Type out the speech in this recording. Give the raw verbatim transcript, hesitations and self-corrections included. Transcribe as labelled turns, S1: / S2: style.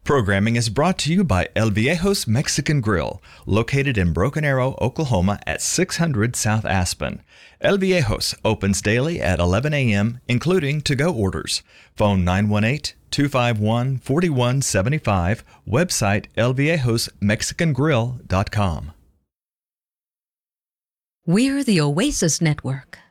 S1: Programming is brought to you by El Viejo's Mexican Grill, located in Broken Arrow, Oklahoma at six hundred South Aspen. El Viejo's opens daily at eleven a.m., including to-go orders. Phone nine one eight, two five one, four one seven five. Website el viejos mexican grill dot com.
S2: We're the Oasis Network.